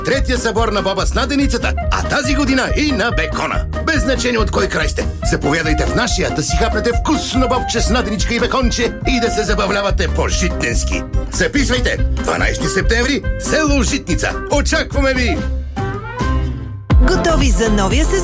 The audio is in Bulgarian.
третия събор на боба с наденицата, а тази година и на бекона. Без значение от кой край сте. Заповядайте в нашия да си хапнете вкусно бобче с наденичка и беконче и да се забавлявате по-житненски. Записвайте! 12 септември, село Житница. Очакваме ви! Готови за новия сезон?